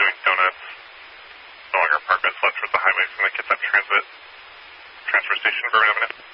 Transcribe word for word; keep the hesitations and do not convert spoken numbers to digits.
doing donuts, no longer park beds left towards the highway from the Kitsap Transit transfer station, Bourbon Avenue.